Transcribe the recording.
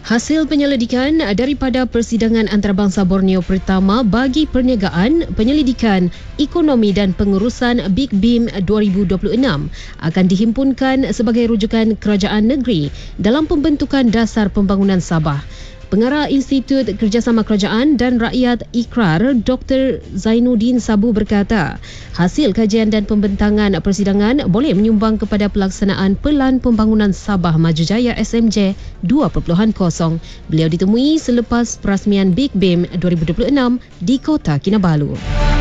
Hasil penyelidikan daripada Persidangan Antarabangsa Borneo Pertama bagi Perniagaan, Penyelidikan, Ekonomi dan Pengurusan Big BIM 2026 akan dihimpunkan sebagai rujukan kerajaan negeri dalam pembentukan dasar pembangunan Sabah. Pengarah Institut Kerjasama Kerajaan dan Rakyat IKRAR, Dr. Zainuddin Sabu berkata, hasil kajian dan pembentangan persidangan boleh menyumbang kepada pelaksanaan Pelan Pembangunan Sabah Maju Jaya SMJ 2.0. Beliau ditemui selepas perasmian Big BIM 2026 di Kota Kinabalu.